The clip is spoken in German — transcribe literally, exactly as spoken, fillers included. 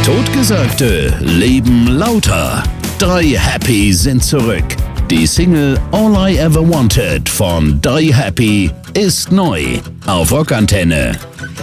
Totgesagte leben lauter. Die Happy sind zurück. Die Single All I Ever Wanted von Die Happy ist neu auf Rockantenne.